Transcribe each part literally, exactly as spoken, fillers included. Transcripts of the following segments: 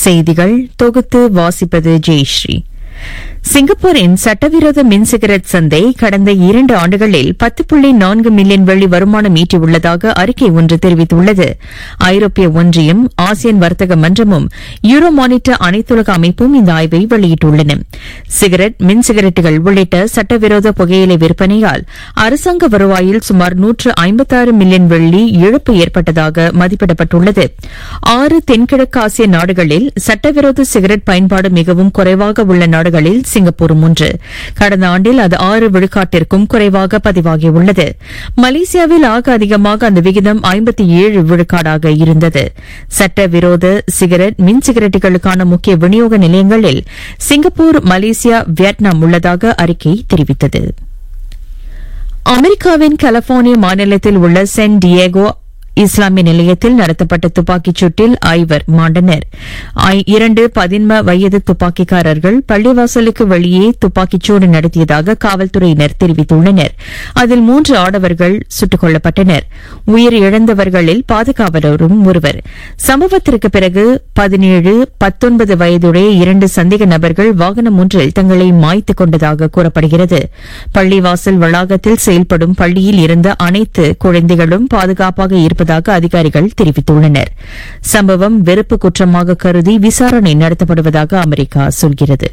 செய்திகள் தொகுத்து வாசிப்பது ஜெயஸ்ரீ. சிங்கப்பூரின் சட்டவிரோத மின் சிகரெட் சந்தை கடந்த இரண்டு ஆண்டுகளில் பத்து புள்ளி நான்கு மில்லியன் வெள்ளி வருமானம் ஈட்டியுள்ளதாக அறிக்கை ஒன்று தெரிவித்துள்ளது. ஐரோப்பிய ஒன்றியம், ஆசியன் வர்த்தக மன்றமும் யூரோ மானிட்டர் அனைத்துலக அமைப்பும் இந்த ஆய்வை வெளியிட்டுள்ளன. சிகரெட், மின் சிகரெட்டுகள் உள்ளிட்ட சட்டவிரோத புகையிலை விற்பனையால் அரசாங்க வருவாயில் சுமார் நூற்று ஐம்பத்தாறு மில்லியன் வெள்ளி இழப்பு ஏற்பட்டதாக மதிப்பிடப்பட்டுள்ளது. ஆறு தென்கிழக்கு ஆசிய நாடுகளில் சட்டவிரோத சிகரெட் பயன்பாடு மிகவும் குறைவாக உள்ள நாடுகளில் சிங்கப்பூரும் ஒன்று. கடந்த ஆண்டில் அது ஆறு விழுக்காட்டிற்கும் குறைவாக பதிவாகியுள்ளது. மலேசியாவில் ஆக அதிகமாக அந்த விகிதம் ஐம்பத்தி ஏழு விழுக்காடாக இருந்தது. சட்டவிரோத சிகரெட், மின் சிகரெட்டுகளுக்கான முக்கிய விநியோக நிலையங்களில் சிங்கப்பூர், மலேசியா, வியட்நாம் உள்ளதாக அறிக்கை தெரிவித்தது. அமெரிக்காவின் கலிபோர்னியா மாநிலத்தில் உள்ள சென் டியேகோ இஸ்லாமிய நிலையத்தில் நடத்தப்பட்ட துப்பாக்கிச் சூட்டில் ஐவர் மாண்டனர். இரண்டு பதின்ம வயது துப்பாக்கிக்காரர்கள் பள்ளிவாசலுக்கு வெளியே துப்பாக்கிச் சூடு நடத்தியதாக காவல்துறையினர் தெரிவித்துள்ளனர். அதில் மூன்று ஆடவர்கள் சுட்டுக் கொல்லப்பட்டனர். உயிர் இழந்தவர்களில் பாதுகாவலரும் ஒருவர். சம்பவத்திற்கு பிறகு பதினேழு, பத்தொன்பது வயதுடைய இரண்டு சந்தேக நபர்கள் வாகனம் ஒன்றில் தங்களை மாய்த்துக் கொண்டதாக கூறப்படுகிறது. பள்ளிவாசல் வளாகத்தில் செயல்படும் பள்ளியில் இருந்த அனைத்து குழந்தைகளும் பாதுகாப்பாக இருப்பதாக அதிகாரிகள் தெரிவித்துள்ளனர். சம்பவம் வெறுப்பு குற்றமாக கருதி விசாரணை நடத்தப்படுவதாக அமெரிக்கா சொல்கிறது.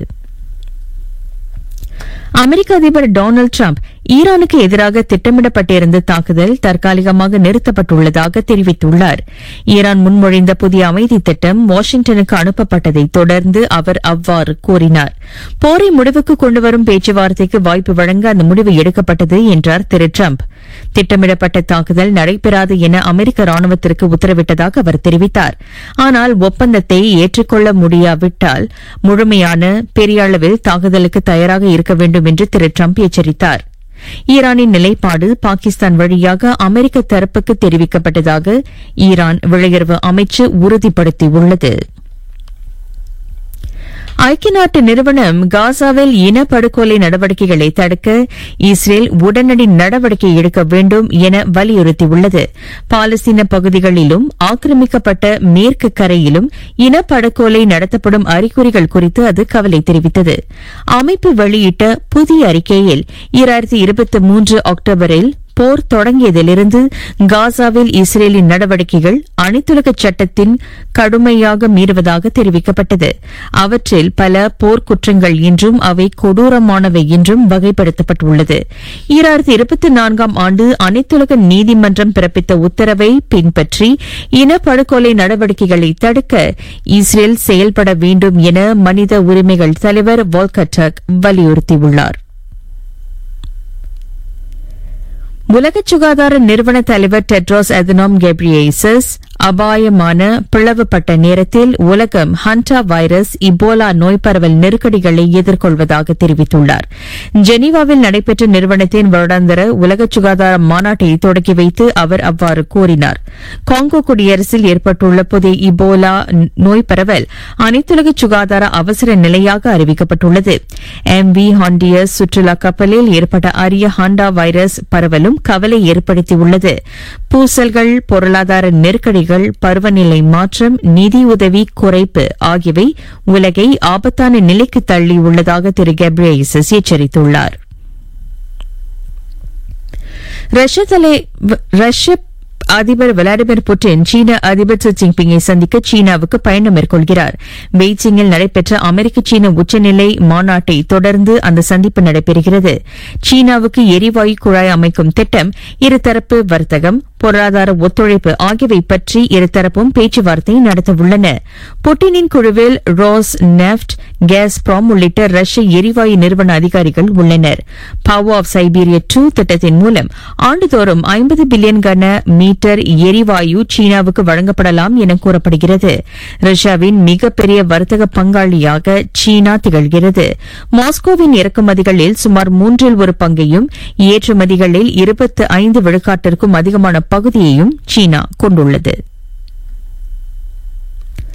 அமெரிக்க அதிபர் டொனால்டு டிரம்ப் ஈரானுக்கு எதிராக திட்டமிடப்பட்டிருந்த தாக்குதல் தற்காலிகமாக நிறுத்தப்பட்டுள்ளதாக தெரிவித்துள்ளார். ஈரான் முன்மொழிந்த புதிய அமைதி திட்டம் வாஷிங்டனுக்கு அனுப்பப்பட்டதை தொடர்ந்து அவர் அவ்வாறு கூறினார். போரை முடிவுக்கு கொண்டுவரும் பேச்சுவார்த்தைக்கு வாய்ப்பு வழங்க அந்த முடிவு எடுக்கப்பட்டது என்றார் திரு டிரம்ப். திட்டமிடப்பட்ட தாக்குதல் நடைபெறாது என அமெரிக்க ராணுவத்திற்கு உத்தரவிட்டதாக அவர் தெரிவித்தார். ஆனால் ஒப்பந்தத்தை ஏற்றுக்கொள்ள முடியாவிட்டால் முழுமையான பெரிய அளவில் தாக்குதலுக்கு தயாராக இருக்க வேண்டும் என்று திரு டிரம்ப் எச்சரித்தார். ஈரானின் நிலைப்பாடு பாகிஸ்தான் வழியாக அமெரிக்க தரப்புக்கு தெரிவிக்கப்பட்டதாக ஈரான் வெளியுறவு அமைச்சு உறுதிப்படுத்தியுள்ளது. ஐக்கிய நாட்டு நிறுவனம் காசாவில் இனப்படுகொலை நடவடிக்கைகளை தடுக்க இஸ்ரேல் உடனடி நடவடிக்கை எடுக்க வேண்டும் என வலியுறுத்தியுள்ளது. பாலஸ்தீன பகுதிகளிலும் ஆக்கிரமிக்கப்பட்ட மேற்கு கரையிலும் இனப்படுகொலை நடத்தப்படும் அறிகுறிகள் குறித்து அது கவலை தெரிவித்தது. அமைப்பு வெளியிட்ட புதிய அறிக்கையில் இரண்டாயிரத்தி இருபத்தி மூன்று அக்டோபரில் போர் தொடங்கியதிலிருந்து காசாவில் இஸ்ரேலின் நடவடிக்கைகள் அனைத்துலக சட்டத்தின் கடுமையாக மீறுவதாக தெரிவிக்கப்பட்டது. அவற்றில் பல போர்க்குற்றங்கள் என்றும் அவை கொடூரமானவை என்றும் வகைப்படுத்தப்பட்டுள்ளது. இரண்டாயிரத்தி இருபத்தி நான்காம் ஆண்டு அனைத்துலக நீதிமன்றம் பிறப்பித்த உத்தரவை பின்பற்றி இனப்படுகொலை நடவடிக்கைகளை தடுக்க இஸ்ரேல் செயல்பட வேண்டும் என மனித உரிமைகள் தலைவர் வோல்கர் டர்க் வலியுறுத்தியுள்ளார். உலக சுகாதார நிறுவன தலைவர் டெட்ரோஸ் அதனோம் கெப்ரியேசஸ் அபாயமான பிளவுபட்ட நேரத்தில் உலகம் ஹண்டா வைரஸ், இபோலா நோய் பரவல் நெருக்கடிகளை எதிர்கொள்வதாக தெரிவித்துள்ளார். ஜெனீவாவில் நடைபெற்ற நிறுவனத்தின் வருடாந்திர உலக சுகாதார மாநாட்டை தொடக்கி வைத்து அவர் அவ்வாறு கூறினார். காங்கோ குடியரசில் ஏற்பட்டுள்ள புதிய இபோலா நோய் பரவல் அனைத்துலக சுகாதார அவசர நிலையாக அறிவிக்கப்பட்டுள்ளது. எம் வி ஹாண்டியஸ் சுற்றுலா கப்பலில் ஏற்பட்ட அரிய ஹண்டா வைரஸ் பரவலும் கவலை ஏற்படுத்தியுள்ளது. பூசல்கள், பொருளாதார நெருக்கடிகள், பருவநிலை மாற்றம், நிதியுதவி குறைப்பு ஆகியவை உலகை ஆபத்தான நிலைக்கு தள்ளியுள்ளதாக திரு கெப்ரியேசஸ் எச்சரித்துள்ளார். ரஷ்ய அதிபர் விளாடிமிர் புட்டின் சீன அதிபர் ஷி ஜின்பிங்கை சந்திக்க சீனாவுக்கு பயணம் மேற்கொள்கிறார். பெய்ஜிங்கில் நடைபெற்ற அமெரிக்க சீன உச்சநிலை மாநாட்டை தொடர்ந்து அந்த சந்திப்பு நடைபெறுகிறது. சீனாவுக்கு எரிவாயு குழாய் அமைக்கும் திட்டம், இருதரப்பு வர்த்தகம், பொருளாதார ஒத்துழைப்பு ஆகியவை பற்றி இருதரப்பும் பேச்சுவார்த்தை நடத்தவுள்ளன. புட்டினின் குழுவில் ரோஸ் நெஃப்ட், கேஸ்பிராம் உள்ளிட்ட ரஷ்ய எரிவாயு நிறுவன அதிகாரிகள் உள்ளனர். பவர் ஆஃப் சைபீரியா டூ திட்டத்தின் மூலம் ஆண்டுதோறும் ஐம்பது பில்லியன் கன மீட்டர் எரிவாயு சீனாவுக்கு வழங்கப்படலாம் என கூறப்படுகிறது. ரஷ்யாவின் மிகப்பெரிய வர்த்தக பங்காளியாக சீனா திகழ்கிறது. மாஸ்கோவின் இறக்குமதிகளில் சுமார் மூன்றில் ஒரு பங்கையும், ஏற்றுமதிகளில் இருபத்தி ஐந்து விழுக்காட்டிற்கும் அதிகமான பகுதியையும் சீனா கொண்டுள்ளது.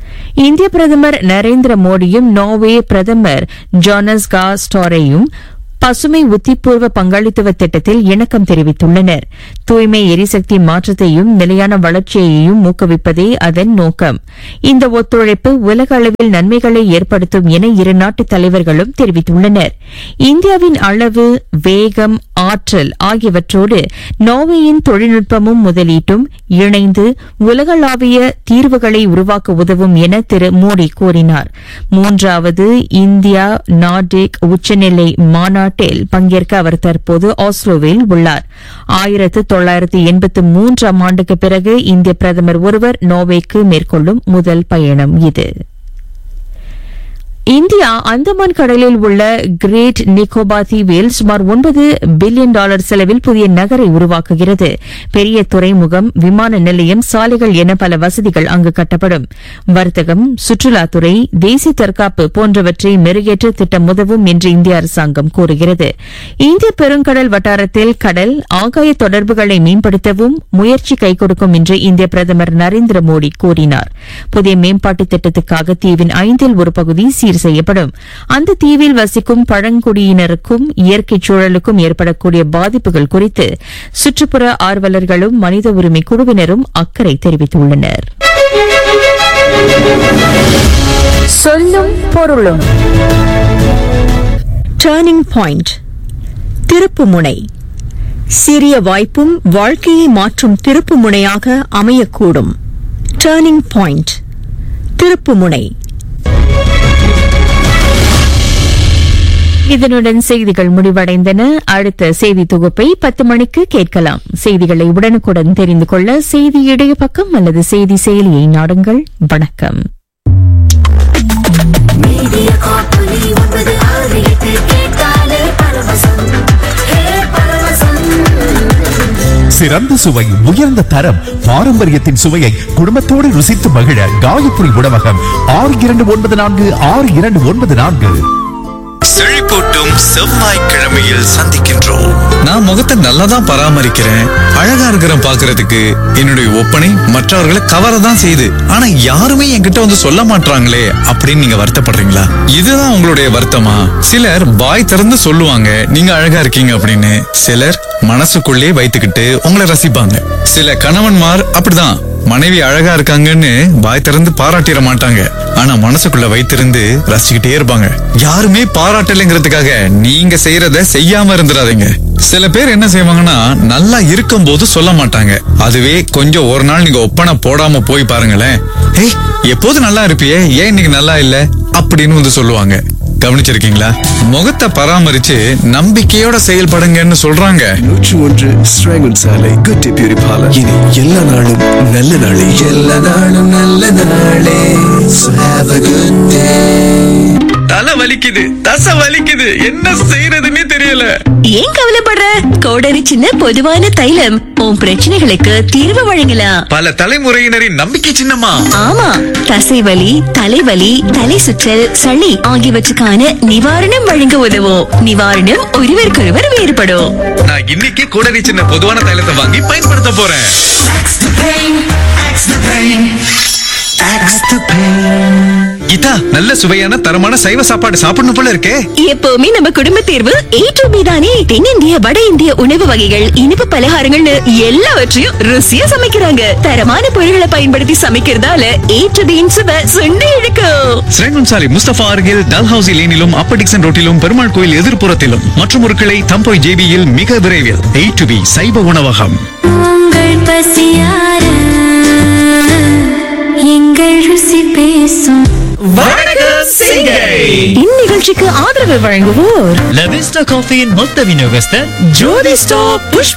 இந்திய பிரதமர் நரேந்திர மோடியும் நார்வே பிரதமர் ஜோனஸ் கா ஸ்டாரேயும் பசுமை உத்திப்பூர்வ பங்காளித்துவ திட்டத்தில் இணக்கம் தெரிவித்துள்ளனர். தூய்மை எரிசக்தி மாற்றத்தையும் நிலையான வளர்ச்சியையும் ஊக்குவிப்பதே அதன் நோக்கம். இந்த ஒத்துழைப்பு உலக அளவில் நன்மைகளை ஏற்படுத்தும் என இரு நாட்டு தலைவர்களும் தெரிவித்துள்ளனர். இந்தியாவின் அளவு, வேகம், ஆற்றல் ஆகியவற்றோடு நார்வேயின் தொழில்நுட்பமும் முதலீட்டும் இணைந்து உலகளாவிய தீர்வுகளை உருவாக்க உதவும் என திரு மோடி கூறினார். மூன்றாவது இந்தியா நார்டிக் உச்சநிலை மாநாட்டில் பங்கேற்க அவர் தற்போது ஆஸ்லோவில் உள்ளார். ஆயிரத்து தொள்ளாயிரத்து எண்பத்து மூன்றாம் ஆண்டுக்கு பிறகு இந்திய பிரதமர் ஒருவர் நார்வேக்கு மேற்கொள்ளும் முதல் பயணம் இது. இந்தியா அந்தமான் கடலில் உள்ள கிரேட் நிக்கோபார் தீவில் சுமார் ஒன்பது பில்லியன் டாலர் செலவில் புதிய நகரை உருவாக்குகிறது. பெரிய துறைமுகம், விமான நிலையம், சாலைகள் என பல வசதிகள் அங்கு கட்டப்படும். வர்த்தகம், சுற்றுலாத்துறை, தேசிய தற்காப்பு போன்றவற்றை மெருகேற்ற திட்டம் உதவும் என்று இந்திய அரசாங்கம் கூறுகிறது. இந்திய பெருங்கடல் வட்டாரத்தில் கடல், ஆகாய தொடர்புகளை மேம்படுத்தவும் முயற்சி கைகொடுக்கும் என்று இந்திய பிரதமர் நரேந்திர மோடி கூறினார். புதிய மேம்பாட்டு திட்டத்துக்காக தீவின் ஐந்தில் ஒரு பகுதி சீர் செய்யப்படும். அந்த தீவில் வசிக்கும் பழங்குடியினருக்கும் இயற்கை சூழலுக்கும் ஏற்படக்கூடிய பாதிப்புகள் குறித்து சுற்றுப்புற ஆர்வலர்களும் மனித உரிமை குழுவினரும் அக்கறை தெரிவித்துள்ளனர். சொல்லும் பொருளும். டர்னிங் பாயிண்ட், திருப்புமுனை. சிறிய வாய்ப்பும் வாழ்க்கையை மாற்றும் திருப்புமுனையாக அமையக்கூடும். டர்னிங் பாயிண்ட், திருப்புமுனை. இதனுடன் செய்திகள் முடிவடைந்தன. அடுத்த செய்தி தொகுப்பை பத்து மணிக்கு கேட்கலாம். செய்திகளை உடனுக்குடன் தெரிந்து கொள்ள செய்தி இடைய பக்கம் அல்லது செய்தி செயலியை நாடுங்கள். வணக்கம். சிறந்த சுவை, உயர்ந்த தரம், பாரம்பரியத்தின் சுவையை குடும்பத்தோடு ருசித்து மகிழ காயத்ரி உணவகம். ஆறு இரண்டு ஒன்பது நான்கு ஆறு இரண்டு ஒன்பது நான்கு. செழிப்பூட்டும் செவ்வாய்க்கிழமையில் சந்திக்கின்றோம். நான் முகத்தை நல்லா தான் பராமரிக்கிறேன், அழகா இருக்கிறேன் பாக்குறதுக்கு. என்னுடைய ஒப்பனை மற்றவர்களை கவரதான் செய்யுது. ஆனா யாருமே என்கிட்ட வந்து சொல்ல மாட்டாங்களே அப்படின்னு நீங்க வருத்தப்படுறீங்களா? இதுதான் உங்களுடைய வருத்தமா? சிலர் வாய் திறந்து சொல்லுவாங்க நீங்க அழகா இருக்கீங்க அப்படின்னு. சிலர் மனசுக்குள்ளே வைத்துக்கிட்டு உங்களை ரசிப்பாங்க. சில கணவன்மார் அப்படிதான், மனைவி அழகா இருக்காங்கன்னு வாய் திறந்து பாராட்டிட மாட்டாங்க, ஆனா மனசுக்குள்ள வைத்திருந்து ரசிச்சுக்கிட்டே இருப்பாங்க. யாருமே பாராட்டலைங்கிறதுக்காக நீங்க செய்யறத செய்யாம இருந்துடாதீங்க. சில பேர் என்ன செய்வாங்கன்னா நல்லா இருக்கும் போது சொல்ல மாட்டாங்க. அதுவே கொஞ்சம் ஒரு நாள் நீங்க ஒப்பனை போடாம போய் பாருங்களேன், ஏய் எப்போது நல்லா இருப்பியே, ஏன் இன்னைக்கு நல்லா இல்ல அப்படின்னு வந்து சொல்லுவாங்க. கவனிச்சிருக்கீங்களா? முகத்தை பராமரிச்சு நம்பிக்கையோட செயல்படுங்கன்னு சொல்றாங்க. நூற்று ஒன்று ஸ்ராங்கன் சாலை குட்டி பியூரி பார்லர். இனி எல்லா நாளும் நல்ல நாளே, எல்லா நாளும் நல்ல நாளே. So have a good day. தலை வலிக்குது, தசை வலிக்குது, என்ன செய்யறதுன்னே தெரியல. ஏன் கவலைப்படுற? கோடரி சின்ன பொதுவான தைலம் உன் பிரச்சனைகளுக்கு தீர்வு வழங்கலாம். பல தலைமுறையினரின் நம்பிக்கை சின்னமா. ஆமா, தசைவலி, தலைவலி, தலை சுற்றல், சளி ஆகியவற்றுக்கான நிவாரணம் வழங்க உதவும். நிவாரணம் ஒருவருக்கொருவர் வேறுபடும். நான் இன்னைக்கு கோடரி சின்ன பொதுவான தைலத்தை வாங்கி பயன்படுத்த போறேன். கீதா, நல்ல சுவையான தரமான சைவ சாப்பாடு சாப்பிடணும் போல இருக்கே. எப்பவுமே நம்ம குடும்ப தேர்வு ஏ டு பி தானே. தென்னிந்திய, வட இந்திய உணவு வகைகள், இனிப்பு பலகாரங்கள்னு எல்லாவற்றையும் ருசியா சமைக்கிறாங்க. தரமான பொருட்களை பயன்படுத்தி சமைக்கிறதால ஏ டு பியின் சுவை சுண்டி இழுக்கும். ஸ்ரேங்கன் சாலை முஸ்தபா அருகில் டல்ஹவுசி லேனிலும், அப்பர் டிக்சன் ரோட்டிலும், பெருமாள் கோயில் எதிர்ப்புறத்திலும் மற்றும் ஒரு கிளை தம்போய் ஜேபியில் மிக விரைவில். ஏ டு பி சைவ உணவகம். உங்கள் பசியார எங்கள் ருசி பேசும். இந்நிகழ்ச்சிக்கு ஆதரவு வழங்குவோர் லவிஸ்டா காஃபியின் மொத்த விநியோகஸ்தர் ஜோதி ஸ்டாப் புஷ்ப